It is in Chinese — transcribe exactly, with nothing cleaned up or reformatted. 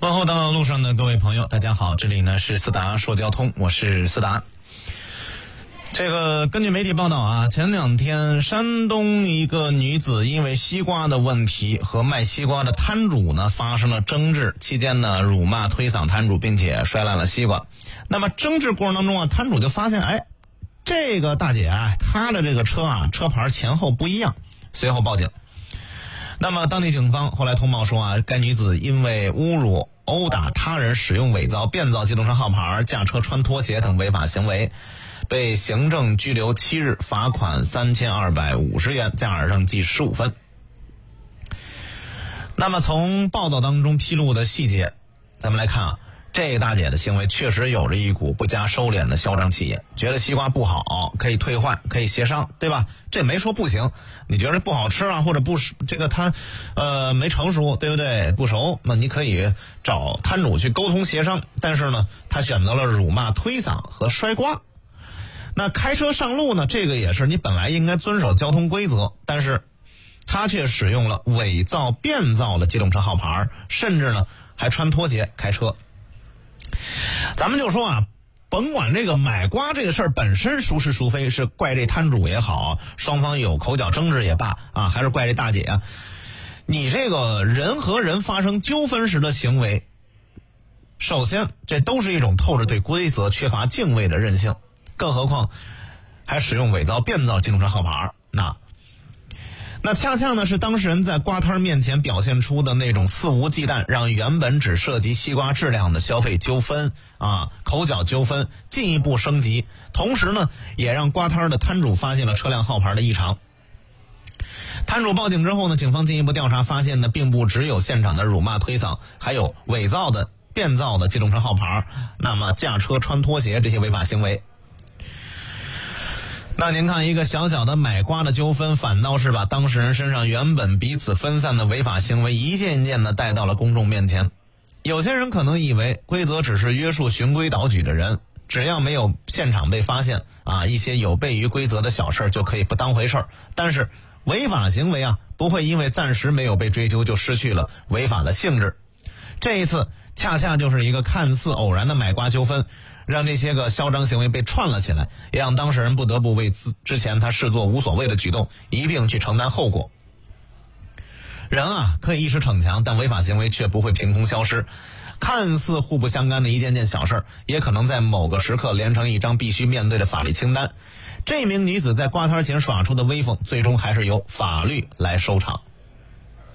问候到路上的各位朋友，大家好，这里呢是思达说交通，我是思达。这个根据媒体报道啊，前两天山东一个女子因为西瓜的问题和卖西瓜的摊主呢发生了争执，期间呢辱骂推搡摊主，并且摔烂了西瓜。那么争执过程当中啊，摊主就发现，哎，这个大姐啊，她的这个车啊车牌前后不一样，随后报警。那么当地警方后来通报说啊，该女子因为侮辱、殴打他人、使用伪造、变造机动车号牌、驾车穿拖鞋等违法行为，被行政拘留七日，罚款三千二百五十元，驾驶证记十五分。那么从报道当中披露的细节，咱们来看啊，这个大姐的行为确实有着一股不加收敛的嚣张气焰，觉得西瓜不好可以退换，可以协商，对吧？这没说不行，你觉得不好吃啊，或者不这个它呃没成熟，对不对？不熟，那你可以找摊主去沟通协商。但是呢，他选择了辱骂、推搡和摔瓜。那开车上路呢，这个也是你本来应该遵守交通规则，但是他却使用了伪造、变造的机动车号牌，甚至呢还穿拖鞋开车。咱们就说啊，甭管这个买瓜这个事儿本身孰是孰非，是怪这摊主也好，双方有口角争执也罢啊，还是怪这大姐啊，你这个人和人发生纠纷时的行为，首先这都是一种透着对规则缺乏敬畏的任性，更何况还使用伪造、变造机动车号牌，那那恰恰呢是当事人在瓜摊面前表现出的那种肆无忌惮，让原本只涉及西瓜质量的消费纠纷啊、口角纠纷进一步升级，同时呢也让瓜摊的摊主发现了车辆号牌的异常。摊主报警之后呢，警方进一步调查发现呢，并不只有现场的辱骂推搡，还有伪造的、变造的机动车号牌，那么驾车穿拖鞋这些违法行为。那您看，一个小小的买瓜的纠纷，反倒是把当事人身上原本彼此分散的违法行为一件一件的带到了公众面前。有些人可能以为规则只是约束循规蹈矩的人，只要没有现场被发现啊，一些有悖于规则的小事就可以不当回事儿。但是违法行为啊，不会因为暂时没有被追究就失去了违法的性质。这一次恰恰就是一个看似偶然的买瓜纠纷，让这些个嚣张行为被串了起来，也让当事人不得不为之前他视作无所谓的举动一并去承担后果。人啊可以一时逞强，但违法行为却不会凭空消失。看似互不相干的一件件小事，也可能在某个时刻连成一张必须面对的法律清单。这名女子在瓜摊前耍出的威风，最终还是由法律来收场。